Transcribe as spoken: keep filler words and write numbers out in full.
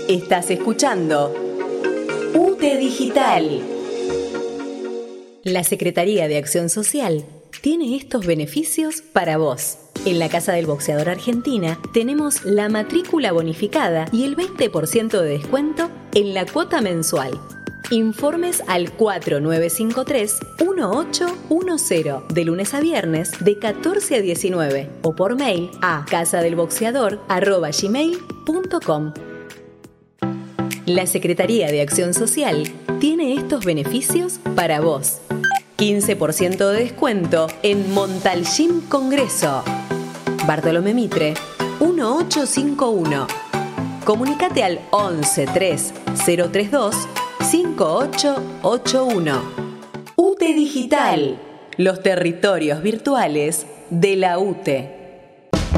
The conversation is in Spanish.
Estás escuchando U T E Digital. La Secretaría de Acción Social tiene estos beneficios para vos. En la Casa del Boxeador Argentina tenemos la matrícula bonificada y el veinte por ciento de descuento en la cuota mensual. Informes al cuatro nueve cinco tres, uno ocho uno cero de lunes a viernes de catorce a diecinueve o por mail a casadelboxeador arroba gmail punto com. La Secretaría de Acción Social tiene estos beneficios para vos. quince por ciento de descuento en Montalgym Congreso. Bartolomé Mitre, uno ocho cinco uno. Comunícate al once tres cero tres dos cinco ocho ocho uno. U T E Digital, los territorios virtuales de la U T E.